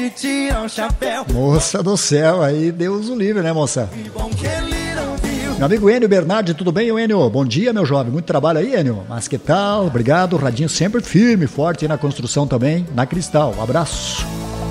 Moça do céu, aí Deus o livre, né, moça? Meu amigo Enio Bernardi, tudo bem, Enio? Bom dia, meu jovem. Muito trabalho aí, Enio. Mas que tal? Obrigado. Radinho sempre firme, forte aí na construção também, na Cristal. Um abraço.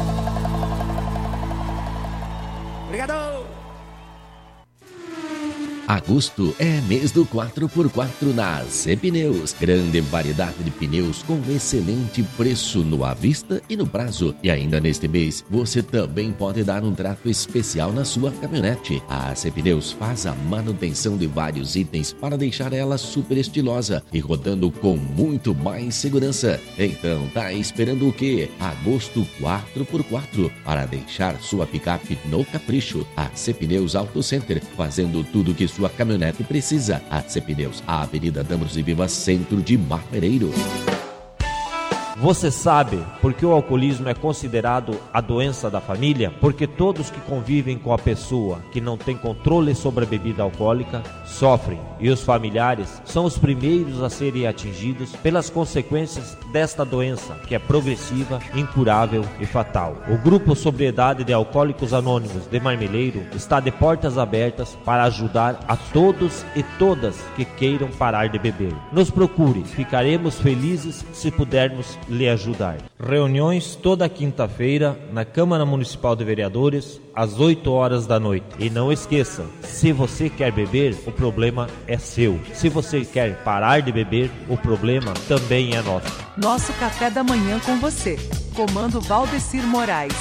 Agosto é mês do 4x4 na Zé Pneus. Grande variedade de pneus com excelente preço no à vista e no prazo. E ainda neste mês, você também pode dar um trato especial na sua caminhonete. A Zé Pneus faz a manutenção de vários itens para deixar ela super estilosa e rodando com muito mais segurança. Então, tá esperando o quê? Agosto 4x4 para deixar sua picape no capricho. A Zé Pneus Auto Center, fazendo tudo que sua caminhonete precisa. A C Pneus, a Avenida Damos e Viva, centro de Marmereiro. Você sabe por que o alcoolismo é considerado a doença da família? Porque todos que convivem com a pessoa que não tem controle sobre a bebida alcoólica sofrem, e os familiares são os primeiros a serem atingidos pelas consequências desta doença, que é progressiva, incurável e fatal. O Grupo Sobriedade de Alcoólicos Anônimos de Marmeleiro está de portas abertas para ajudar a todos e todas que queiram parar de beber. Nos procure, ficaremos felizes se pudermos lhe ajudar. Reuniões toda quinta-feira na Câmara Municipal de Vereadores às 8 horas da noite. E não esqueça, se você quer beber, o problema é seu. Se você quer parar de beber, o problema também é nosso. Nosso café da manhã com você. Comando Valdecir Moraes.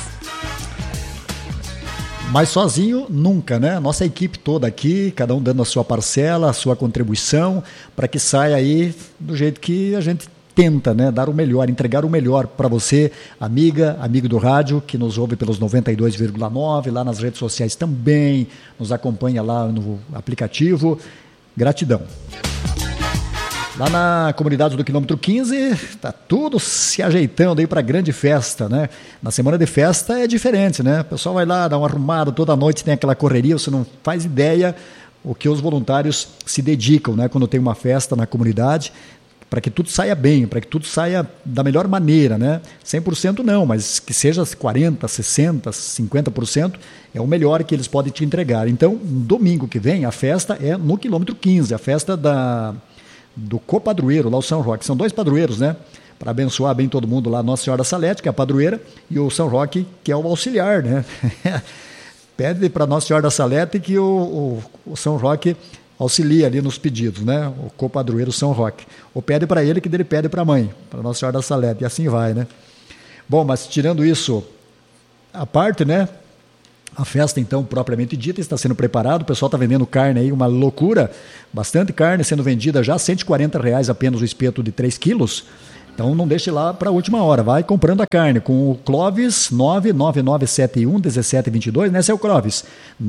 Mas sozinho, nunca, né? Nossa equipe toda aqui, cada um dando a sua parcela, a sua contribuição, para que saia aí do jeito que a gente tenta, né, dar o melhor, entregar o melhor para você, amiga, amigo do rádio, que nos ouve pelos 92,9, lá nas redes sociais também, nos acompanha lá no aplicativo. Gratidão. Lá na comunidade do quilômetro 15, tá tudo se ajeitando aí para grande festa, né? Na semana de festa é diferente, né? O pessoal vai lá, dá uma arrumada, toda noite tem aquela correria, você não faz ideia o que os voluntários se dedicam, né? Quando tem uma festa na comunidade, para que tudo saia bem, para que tudo saia da melhor maneira, né? 100% não, mas que seja 40%, 60%, 50% é o melhor que eles podem te entregar. Então, domingo que vem, a festa é no quilômetro 15, a festa do copadroeiro, lá o São Roque. São dois padroeiros, né? Para abençoar bem todo mundo lá, Nossa Senhora Salete, que é a padroeira, e o São Roque, que é o auxiliar, né? Pede para Nossa Senhora da Salete que o São Roque auxilia ali nos pedidos, né? O copadroeiro São Roque. Ou pede para ele que ele pede para a mãe, para Nossa Senhora da Salete, e assim vai, né? Bom, mas tirando isso à parte, né? A festa, então, propriamente dita, está sendo preparada, o pessoal está vendendo carne aí, uma loucura, bastante carne sendo vendida já, R$140 apenas o espeto de 3 quilos. Então não deixe lá para a última hora, vai comprando a carne com o Clóvis 999711722, né, seu Clóvis?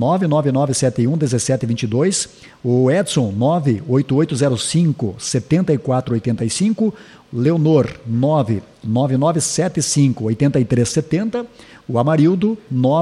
999711722, o Edson 98805-7485, Leonor 99975-8370, o Amarildo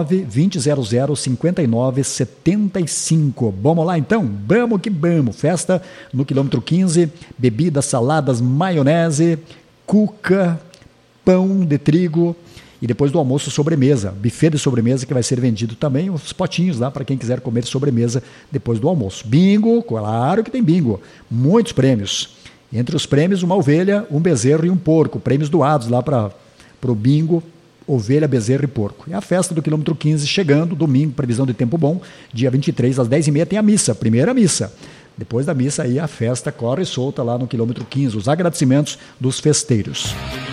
92000-5975. Vamos lá então? Vamos que vamos! Festa no quilômetro 15, bebidas, saladas, maionese, cuca, pão de trigo e depois do almoço sobremesa, buffet de sobremesa que vai ser vendido também, os potinhos lá para quem quiser comer sobremesa depois do almoço. Bingo, claro que tem bingo, muitos prêmios. Entre os prêmios, uma ovelha, um bezerro e um porco, prêmios doados lá para o bingo, ovelha, bezerro e porco. E a festa do quilômetro 15 chegando, domingo, previsão de tempo bom, dia 23 às 10h30 tem a missa, primeira missa. Depois da missa aí a festa corre solta lá no quilômetro 15, os agradecimentos dos festeiros.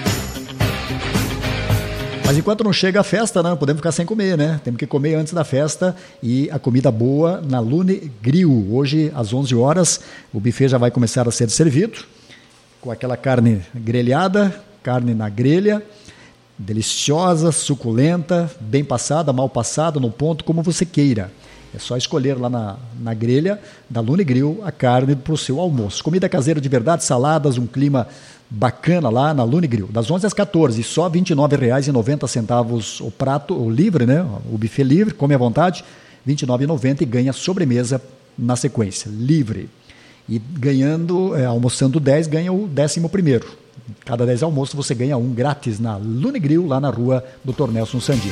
Mas enquanto não chega a festa, não podemos ficar sem comer, né? Temos que comer antes da festa e a comida boa na Lune Grill. Hoje, às 11 horas, o buffet já vai começar a ser servido com aquela carne grelhada, carne na grelha, deliciosa, suculenta, bem passada, mal passada, no ponto, como você queira. É só escolher lá na grelha da Lune Grill a carne para o seu almoço. Comida caseira de verdade, saladas, um clima bacana lá na Lune Grill. Das 11 às 14, só R$ 29,90 o prato, o livre, né? O buffet livre, come à vontade, R$ 29,90 e ganha sobremesa na sequência, livre. E ganhando, almoçando 10, ganha o 11º. Cada 10 almoços você ganha um grátis na Lune Grill, lá na rua Dr. Nelson Sandino.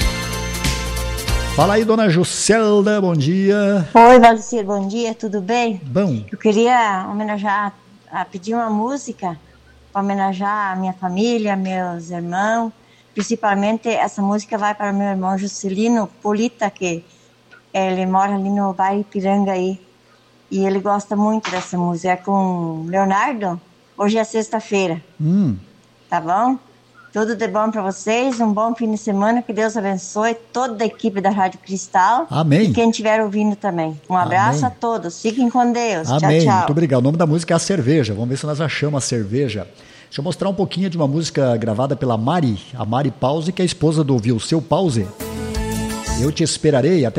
Fala aí, dona Juscelda, bom dia. Oi, Valdecir, bom dia, tudo bem? Bom. Eu queria pedir uma música para homenagear a minha família, meus irmãos. Principalmente essa música vai para meu irmão Juscelino Polita, que ele mora ali no bairro Ipiranga aí. E ele gosta muito dessa música. É com Leonardo. Hoje é sexta-feira. Tá bom? Tudo de bom para vocês. Um bom fim de semana. Que Deus abençoe toda a equipe da Rádio Cristal. Amém. E quem estiver ouvindo também. Um abraço a todos. Fiquem com Deus. Amém. Tchau, tchau. Muito obrigado. O nome da música é A Cerveja. Vamos ver se nós achamos a cerveja. Deixa eu mostrar um pouquinho de uma música gravada pela Mari, a Mari Pause, que é a esposa do Vilseu Pause. Eu te esperarei. Até